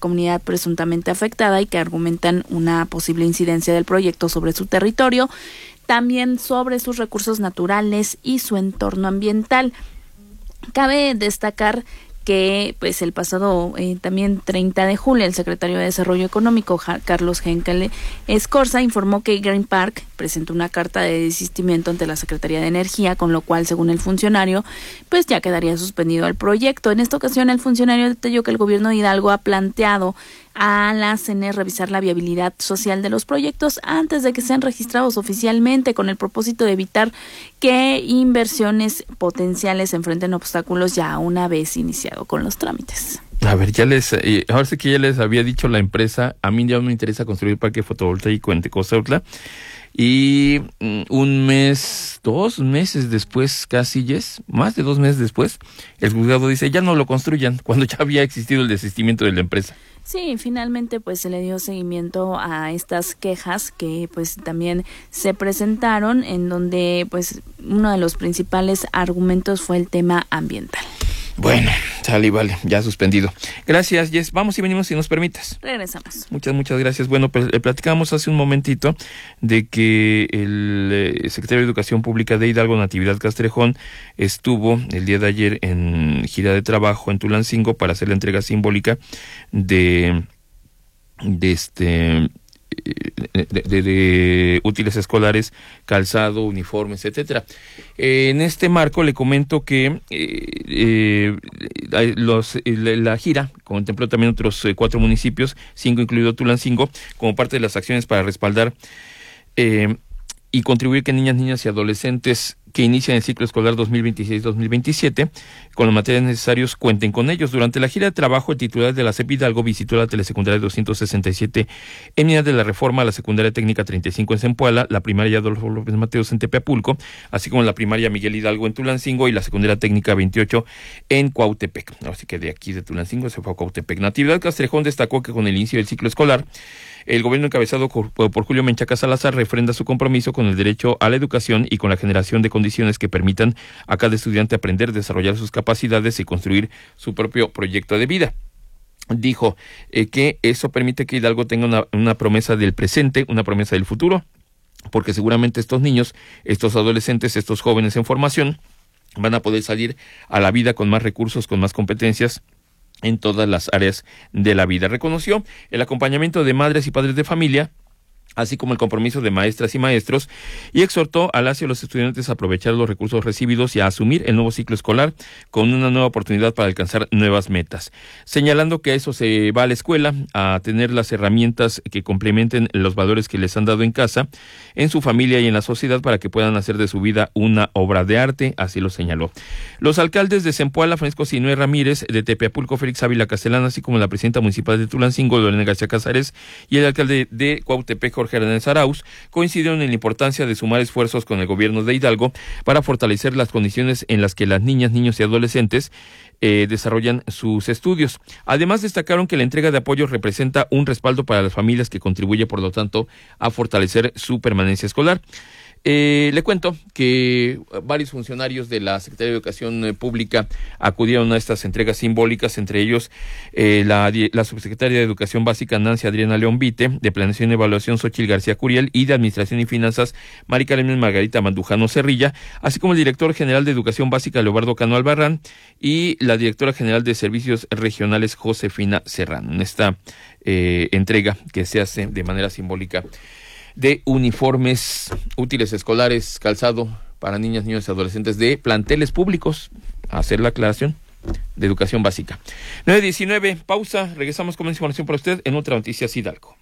comunidad presuntamente afectada y que argumentan una posible incidencia del proyecto sobre su territorio, también sobre sus recursos naturales y su entorno ambiental. Cabe destacar que pues el pasado también 30 de julio el secretario de Desarrollo Económico Carlos Henkel Escorza informó que Green Park presentó una carta de desistimiento ante la Secretaría de Energía, con lo cual, según el funcionario, pues ya quedaría suspendido el proyecto. En esta ocasión el funcionario detalló que el gobierno de Hidalgo ha planteado a la CNE revisar la viabilidad social de los proyectos antes de que sean registrados oficialmente, con el propósito de evitar que inversiones potenciales enfrenten obstáculos ya una vez iniciado con los trámites. A ver, ahora sí que ya les había dicho la empresa, a mí ya me interesa construir parque fotovoltaico en Tecozautla, y 2 meses después, casi más de 2 meses después, el juzgado dice ya no lo construyan, cuando ya había existido el desistimiento de la empresa. Sí, finalmente pues se le dio seguimiento a estas quejas que pues también se presentaron, en donde pues uno de los principales argumentos fue el tema ambiental. Bueno, sale y vale, ya suspendido. Gracias, Jess. Vamos y venimos si nos permites. Regresamos. Muchas gracias. Bueno, pues platicamos hace un momentito de que el secretario de Educación Pública de Hidalgo, Natividad Castrejón, estuvo el día de ayer en gira de trabajo en Tulancingo para hacer la entrega simbólica de útiles escolares, calzado, uniformes, etcétera. En este marco le comento que la gira contempló también otros 4 municipios, 5 incluido Tulancingo, como parte de las acciones para respaldar y contribuir que niñas y adolescentes que inician el ciclo escolar 2026-2027 con los materiales necesarios cuenten con ellos. Durante la gira de trabajo, el titular de la CEP Hidalgo visitó la telesecundaria 267 en Minas de la Reforma, la secundaria técnica 35 en Zempoala, la primaria Adolfo López Mateos en Tepeapulco, así como la primaria Miguel Hidalgo en Tulancingo y la secundaria técnica 28 en Cuautepec. Así que de aquí de Tulancingo se fue a Cuautepec. Natividad Castrejón destacó que con el inicio del ciclo escolar, el gobierno encabezado por Julio Menchaca Salazar refrenda su compromiso con el derecho a la educación y con la generación de condiciones que permitan a cada estudiante aprender, desarrollar sus capacidades y construir su propio proyecto de vida. Dijo que eso permite que Hidalgo tenga una promesa del presente, una promesa del futuro, porque seguramente estos niños, estos adolescentes, estos jóvenes en formación van a poder salir a la vida con más recursos, con más competencias en todas las áreas de la vida. Reconoció el acompañamiento de madres y padres de familia, así como el compromiso de maestras y maestros, y exhortó a las y los estudiantes a aprovechar los recursos recibidos y a asumir el nuevo ciclo escolar con una nueva oportunidad para alcanzar nuevas metas, señalando que a eso se va a la escuela, a tener las herramientas que complementen los valores que les han dado en casa, en su familia y en la sociedad para que puedan hacer de su vida una obra de arte, así lo señaló. Los alcaldes de Zempoala, Francisco Sinué Ramírez, de Tepeapulco, Félix Ávila Castellán, así como la presidenta municipal de Tulancingo, Lorena García Casares, y el alcalde de Cuautepec, Jorge Hernández Arauz, coincidieron en la importancia de sumar esfuerzos con el gobierno de Hidalgo para fortalecer las condiciones en las que las niñas, niños y adolescentes desarrollan sus estudios. Además, destacaron que la entrega de apoyos representa un respaldo para las familias que contribuye, por lo tanto, a fortalecer su permanencia escolar. Le cuento que varios funcionarios de la Secretaría de Educación Pública acudieron a estas entregas simbólicas, entre ellos la subsecretaria de Educación Básica Nancy Adriana León Vite, de Planeación y Evaluación Xochitl García Curiel y de Administración y Finanzas Mari Carmen Margarita Mandujano Cerrilla, así como el director general de Educación Básica Leobardo Cano Albarrán y la directora general de Servicios Regionales Josefina Serrano, en esta entrega que se hace de manera simbólica de uniformes, útiles escolares, calzado para niñas, niños y adolescentes de planteles públicos, a hacer la aclaración, de educación básica. 9:19, pausa, regresamos con más información para usted en Otra Noticias Hidalgo.